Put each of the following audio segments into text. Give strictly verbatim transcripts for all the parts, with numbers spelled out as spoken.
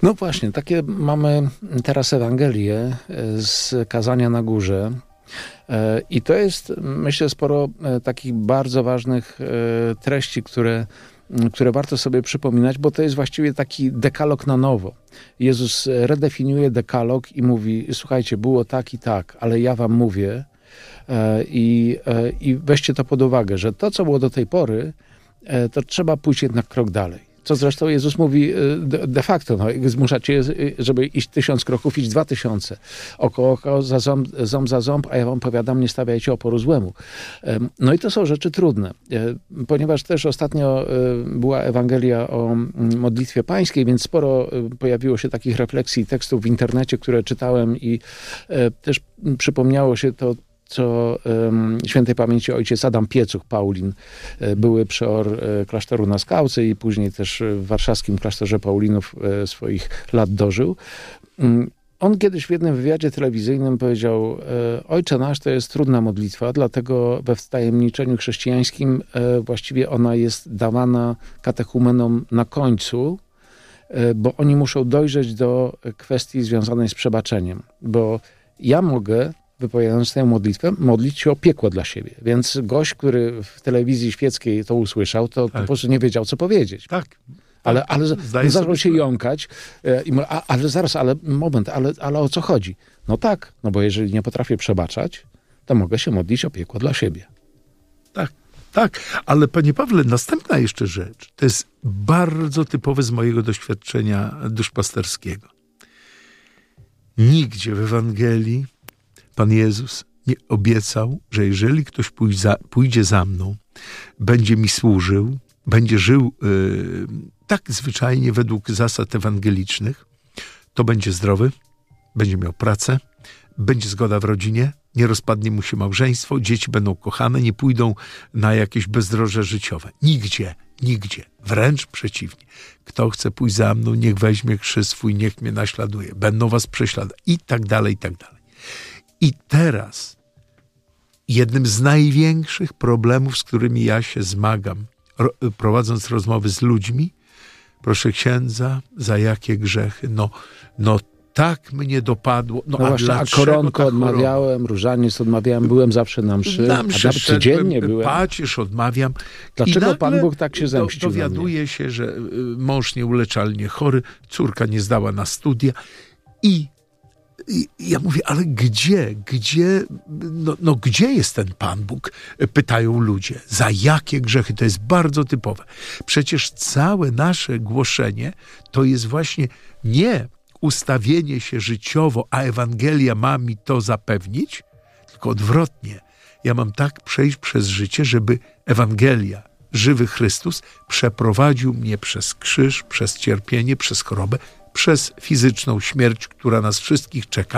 No właśnie, takie mamy teraz Ewangelię z Kazania na Górze. I to jest, myślę, sporo takich bardzo ważnych treści, które, które warto sobie przypominać, bo to jest właściwie taki dekalog na nowo. Jezus redefiniuje dekalog i mówi, słuchajcie, było tak i tak, ale ja wam mówię i, i weźcie to pod uwagę, że to, co było do tej pory, to trzeba pójść jednak krok dalej. Co zresztą Jezus mówi de facto, no, zmuszacie, żeby iść tysiąc kroków, iść dwa tysiące. Oko oko, za ząb, ząb za ząb, a ja wam powiadam, nie stawiajcie oporu złemu. No i to są rzeczy trudne, ponieważ też ostatnio była Ewangelia o modlitwie pańskiej, więc sporo pojawiło się takich refleksji i tekstów w internecie, które czytałem i też przypomniało się to, co um, świętej pamięci ojciec Adam Piecuch, Paulin, e, były przeor e, klasztoru na Skałce i później też w warszawskim klasztorze Paulinów e, swoich lat dożył. Um, on kiedyś w jednym wywiadzie telewizyjnym powiedział, e, Ojcze nasz to jest trudna modlitwa, dlatego we wtajemniczeniu chrześcijańskim e, właściwie ona jest dawana katechumenom na końcu, e, bo oni muszą dojrzeć do kwestii związanej z przebaczeniem, bo ja mogę, wypowiadając tę modlitwę, modlić się o piekło dla siebie. Więc gość, który w telewizji świeckiej to usłyszał, to tak. po prostu nie wiedział, co powiedzieć. Tak. Ale, ale zaczął się jąkać. I mówi, a, ale zaraz, ale moment, ale, ale o co chodzi? No tak, no bo jeżeli nie potrafię przebaczać, to mogę się modlić o piekło dla siebie. Tak, tak. Ale panie Pawle, następna jeszcze rzecz. To jest bardzo typowe z mojego doświadczenia duszpasterskiego. Nigdzie w Ewangelii Pan Jezus nie obiecał, że jeżeli ktoś pójdzie za, pójdzie za mną, będzie mi służył, będzie żył yy, tak zwyczajnie według zasad ewangelicznych, to będzie zdrowy, będzie miał pracę, będzie zgoda w rodzinie, nie rozpadnie mu się małżeństwo, dzieci będą kochane, nie pójdą na jakieś bezdroże życiowe. Nigdzie, nigdzie. Wręcz przeciwnie. Kto chce pójść za mną, niech weźmie krzyż swój, niech mnie naśladuje. Będą was prześladować. I tak dalej, i tak dalej. I teraz jednym z największych problemów, z którymi ja się zmagam, ro, prowadząc rozmowy z ludźmi, proszę księdza, za jakie grzechy? No, no tak mnie dopadło. No, no a właśnie, a koronkę odmawiałem, różaniec odmawiałem, byłem zawsze na mszy, na mszy a codziennie byłem. Pacierz odmawiam. Dlaczego Pan Bóg tak się zemścił do, Dowiaduje się, że mąż nieuleczalnie chory, córka nie zdała na studia i I ja mówię, ale gdzie, gdzie, no, no gdzie jest ten Pan Bóg? Pytają ludzie. Za jakie grzechy? To jest bardzo typowe. Przecież całe nasze głoszenie to jest właśnie nie ustawienie się życiowo, a Ewangelia ma mi to zapewnić, tylko odwrotnie. Ja mam tak przejść przez życie, żeby Ewangelia, żywy Chrystus, przeprowadził mnie przez krzyż, przez cierpienie, przez chorobę, przez fizyczną śmierć, która nas wszystkich czeka,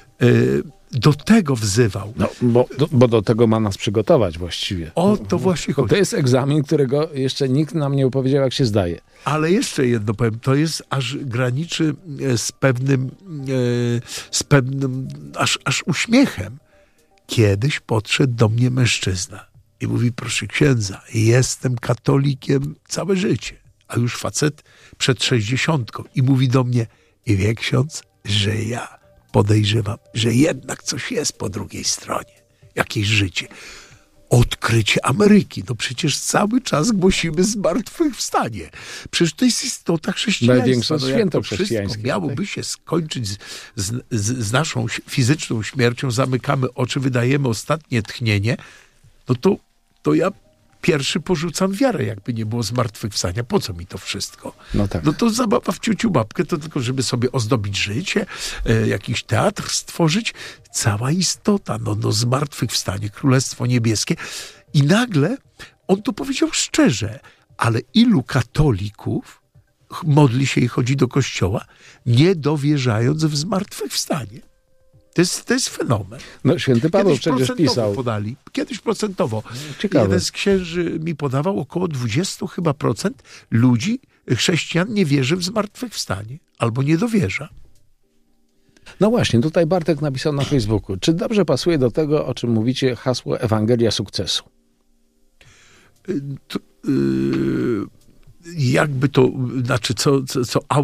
do tego wzywał. No, bo, do, bo do tego ma nas przygotować właściwie. O to właśnie chodzi. To jest egzamin, którego jeszcze nikt nam nie opowiedział, jak się zdaje. Ale jeszcze jedno powiem, to jest aż graniczy z pewnym, z pewnym aż, aż uśmiechem. Kiedyś podszedł do mnie mężczyzna i mówi, proszę księdza, jestem katolikiem całe życie. A już facet przed sześćdziesiątką i mówi do mnie, i wie ksiądz, że ja podejrzewam, że jednak coś jest po drugiej stronie. Jakieś życie. Odkrycie Ameryki. No przecież cały czas głosimy zmartwychwstanie. Przecież to jest istota chrześcijaństwa. Największe no, święto to chrześcijańskie. Miałoby tak? się skończyć z, z, z naszą fizyczną śmiercią, zamykamy oczy, wydajemy ostatnie tchnienie, no to, to ja pierwszy porzucam wiarę, jakby nie było zmartwychwstania. Po co mi to wszystko? No tak. No to zabawa w ciuciu babkę, to tylko, żeby sobie ozdobić życie, e, jakiś teatr stworzyć. Cała istota, no, no zmartwychwstanie, Królestwo Niebieskie. I nagle on to powiedział szczerze, ale ilu katolików modli się i chodzi do kościoła, nie dowierzając w zmartwychwstanie. To jest, to jest fenomen. No, święty Paweł Kiedyś przecież pisał. Podali. Kiedyś procentowo. Ciekawe. Jeden z księży mi podawał, około dwadzieścia chyba procent ludzi, chrześcijan, nie wierzy w zmartwychwstanie. Albo nie dowierza. No właśnie, tutaj Bartek napisał na Facebooku. Czy dobrze pasuje do tego, o czym mówicie, hasło Ewangelia sukcesu? To, yy, jakby to, znaczy co, co, co